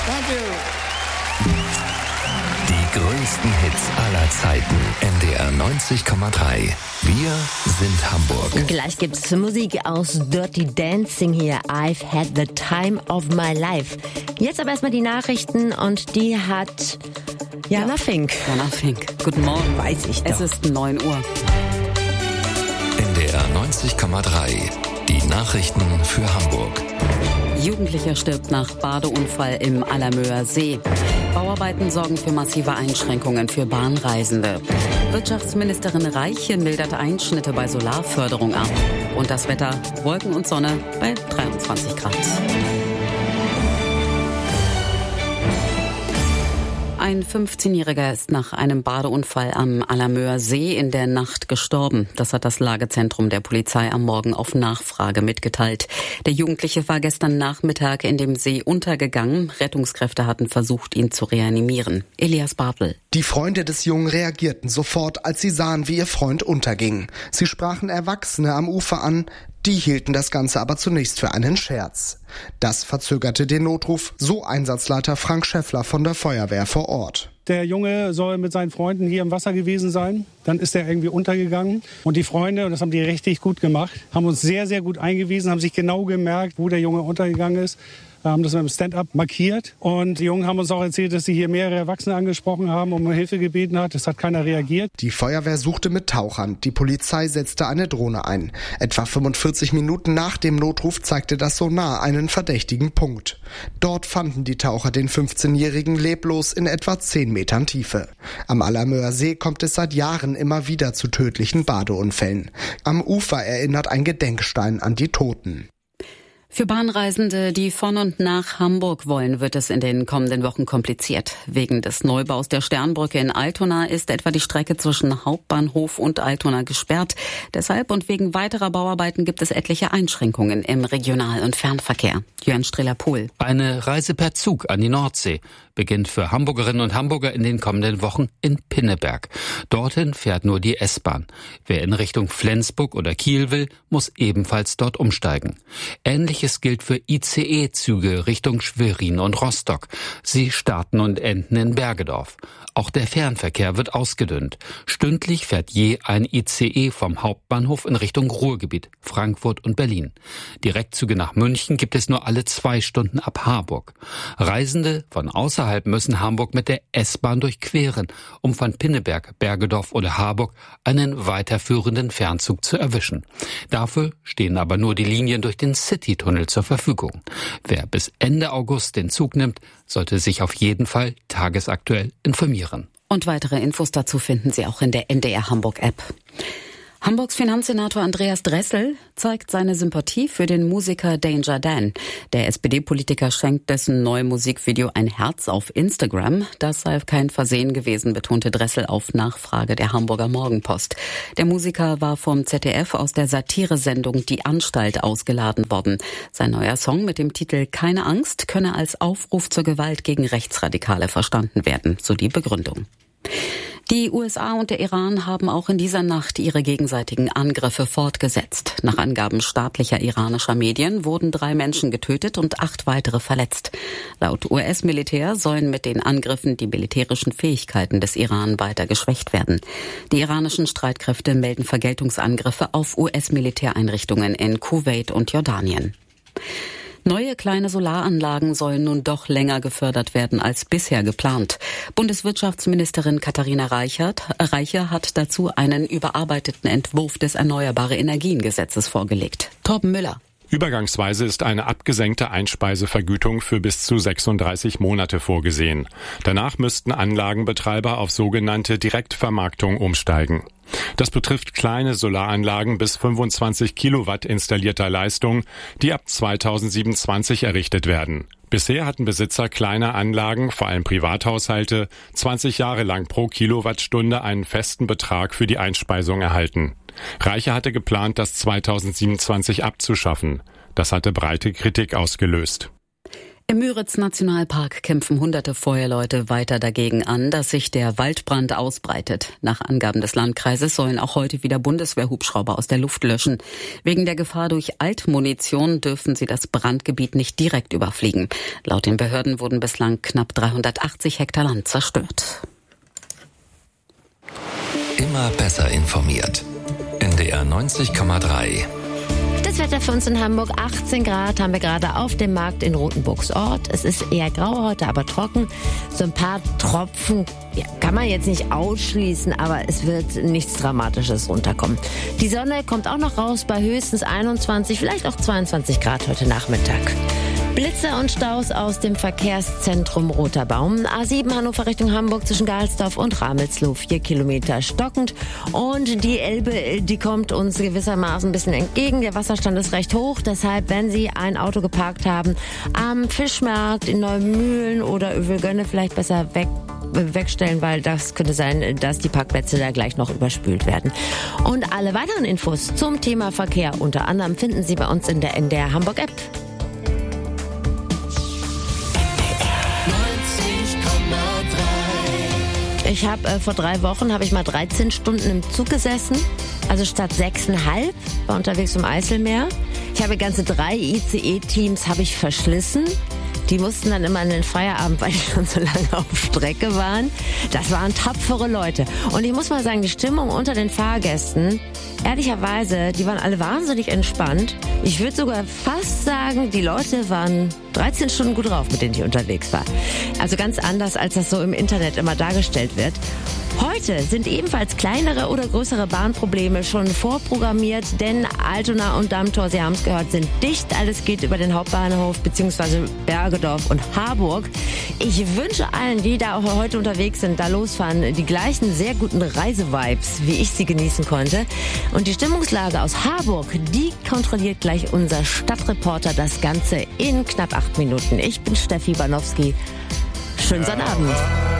Thank you. Die größten Hits aller Zeiten. NDR 90,3. Wir sind Hamburg. Gleich gibt's Musik aus Dirty Dancing hier. I've had the time of my life. Jetzt aber erstmal die Nachrichten und die hat Jana Fink. Jana Fink. Guten Morgen. Weiß ich doch. Es ist 9 Uhr. NDR 90,3. Die Nachrichten für Hamburg. Jugendlicher stirbt nach Badeunfall im Allermöer See. Bauarbeiten sorgen für massive Einschränkungen für Bahnreisende. Wirtschaftsministerin Reiche mildert Einschnitte bei Solarförderung ab. Und das Wetter, Wolken und Sonne bei 23 Grad. Ein 15-Jähriger ist nach einem Badeunfall am Allermöer See in der Nacht gestorben. Das hat das Lagezentrum der Polizei am Morgen auf Nachfrage mitgeteilt. Der Jugendliche war gestern Nachmittag in dem See untergegangen. Rettungskräfte hatten versucht, ihn zu reanimieren. Elias Bartel. Die Freunde des Jungen reagierten sofort, als sie sahen, wie ihr Freund unterging. Sie sprachen Erwachsene am Ufer an. Die hielten das Ganze aber zunächst für einen Scherz. Das verzögerte den Notruf, so Einsatzleiter Frank Schäffler von der Feuerwehr vor Ort. Der Junge soll mit seinen Freunden hier im Wasser gewesen sein. Dann ist er irgendwie untergegangen. Und die Freunde, und das haben die richtig gut gemacht, haben uns sehr, sehr gut eingewiesen, haben sich genau gemerkt, wo der Junge untergegangen ist. Haben das mit dem Stand-up markiert. Und die Jungen haben uns auch erzählt, dass sie hier mehrere Erwachsene angesprochen haben und um Hilfe gebeten hat. Es hat keiner reagiert. Die Feuerwehr suchte mit Tauchern. Die Polizei setzte eine Drohne ein. Etwa 45 Minuten nach dem Notruf zeigte das Sonar einen verdächtigen Punkt. Dort fanden die Taucher den 15-Jährigen leblos in etwa 10 Metern Tiefe. Am Allermöer See kommt es seit Jahren immer wieder zu tödlichen Badeunfällen. Am Ufer erinnert ein Gedenkstein an die Toten. Für Bahnreisende, die von und nach Hamburg wollen, wird es in den kommenden Wochen kompliziert. Wegen des Neubaus der Sternbrücke in Altona ist etwa die Strecke zwischen Hauptbahnhof und Altona gesperrt. Deshalb und wegen weiterer Bauarbeiten gibt es etliche Einschränkungen im Regional- und Fernverkehr. Jörn Strehler-Pohl. Eine Reise per Zug an die Nordsee beginnt für Hamburgerinnen und Hamburger in den kommenden Wochen in Pinneberg. Dorthin fährt nur die S-Bahn. Wer in Richtung Flensburg oder Kiel will, muss ebenfalls dort umsteigen. Ähnliches gilt für ICE-Züge Richtung Schwerin und Rostock. Sie starten und enden in Bergedorf. Auch der Fernverkehr wird ausgedünnt. Stündlich fährt je ein ICE vom Hauptbahnhof in Richtung Ruhrgebiet, Frankfurt und Berlin. Direktzüge nach München gibt es nur alle 2 Stunden ab Harburg. Reisende von außerhalb müssen Hamburg mit der S-Bahn durchqueren, um von Pinneberg, Bergedorf oder Harburg einen weiterführenden Fernzug zu erwischen. Dafür stehen aber nur die Linien durch den Citytunnel zur Verfügung. Wer bis Ende August den Zug nimmt, sollte sich auf jeden Fall tagesaktuell informieren. Und weitere Infos dazu finden Sie auch in der NDR Hamburg App. Hamburgs Finanzsenator Andreas Dressel zeigt seine Sympathie für den Musiker Danger Dan. Der SPD-Politiker schenkt dessen neuem Musikvideo ein Herz auf Instagram. Das sei kein Versehen gewesen, betonte Dressel auf Nachfrage der Hamburger Morgenpost. Der Musiker war vom ZDF aus der Satiresendung Die Anstalt ausgeladen worden. Sein neuer Song mit dem Titel Keine Angst könne als Aufruf zur Gewalt gegen Rechtsradikale verstanden werden, so die Begründung. Die USA und der Iran haben auch in dieser Nacht ihre gegenseitigen Angriffe fortgesetzt. Nach Angaben staatlicher iranischer Medien wurden 3 Menschen getötet und 8 weitere verletzt. Laut US-Militär sollen mit den Angriffen die militärischen Fähigkeiten des Iran weiter geschwächt werden. Die iranischen Streitkräfte melden Vergeltungsangriffe auf US-Militäreinrichtungen in Kuwait und Jordanien. Neue kleine Solaranlagen sollen nun doch länger gefördert werden als bisher geplant. Bundeswirtschaftsministerin Katharina Reiche hat dazu einen überarbeiteten Entwurf des Erneuerbare-Energien-Gesetzes vorgelegt. Torben Müller. Übergangsweise ist eine abgesenkte Einspeisevergütung für bis zu 36 Monate vorgesehen. Danach müssten Anlagenbetreiber auf sogenannte Direktvermarktung umsteigen. Das betrifft kleine Solaranlagen bis 25 Kilowatt installierter Leistung, die ab 2027 errichtet werden. Bisher hatten Besitzer kleiner Anlagen, vor allem Privathaushalte, 20 Jahre lang pro Kilowattstunde einen festen Betrag für die Einspeisung erhalten. Reiche hatte geplant, das 2027 abzuschaffen. Das hatte breite Kritik ausgelöst. Im Müritz-Nationalpark kämpfen hunderte Feuerleute weiter dagegen an, dass sich der Waldbrand ausbreitet. Nach Angaben des Landkreises sollen auch heute wieder Bundeswehrhubschrauber aus der Luft löschen. Wegen der Gefahr durch Altmunition dürfen sie das Brandgebiet nicht direkt überfliegen. Laut den Behörden wurden bislang knapp 380 Hektar Land zerstört. Immer besser informiert. NDR 90,3. Das Wetter für uns in Hamburg, 18 Grad haben wir gerade auf dem Markt in Rothenburgsort. Es ist eher grau heute, aber trocken. So ein paar Tropfen kann man jetzt nicht ausschließen, aber es wird nichts Dramatisches runterkommen. Die Sonne kommt auch noch raus bei höchstens 21, vielleicht auch 22 Grad heute Nachmittag. Blitze und Staus aus dem Verkehrszentrum Roter Baum. A7 Hannover Richtung Hamburg zwischen Galsdorf und Ramelsloh, 4 Kilometer stockend. Und die Elbe, die kommt uns gewissermaßen ein bisschen entgegen. Der Wasserstand ist recht hoch. Deshalb, wenn Sie ein Auto geparkt haben, am Fischmarkt in Neumühlen oder Övelgönne vielleicht besser wegstellen, weil das könnte sein, dass die Parkplätze da gleich noch überspült werden. Und alle weiteren Infos zum Thema Verkehr unter anderem finden Sie bei uns in der NDR Hamburg App. Ich habe vor 3 Wochen mal 13 Stunden im Zug gesessen, also statt 6,5, war unterwegs zum Eiselmeer. Ich habe ganze 3 ICE-Teams verschlissen. Die mussten dann immer in den Feierabend, weil die schon so lange auf Strecke waren. Das waren tapfere Leute. Und ich muss mal sagen, die Stimmung unter den Fahrgästen, ehrlicherweise, die waren alle wahnsinnig entspannt. Ich würde sogar fast sagen, die Leute waren 13 Stunden gut drauf, mit denen ich unterwegs war. Also ganz anders, als das so im Internet immer dargestellt wird. Heute sind ebenfalls kleinere oder größere Bahnprobleme schon vorprogrammiert, denn Altona und Dammtor, Sie haben es gehört, sind dicht. Alles geht über den Hauptbahnhof bzw. Bergedorf und Harburg. Ich wünsche allen, die da auch heute unterwegs sind, da losfahren, die gleichen sehr guten Reisevibes, wie ich sie genießen konnte. Und die Stimmungslage aus Harburg, die kontrolliert gleich unser Stadtreporter, das Ganze in knapp 8 Minuten. Ich bin Steffi Banowski. Schönen Sonnabend.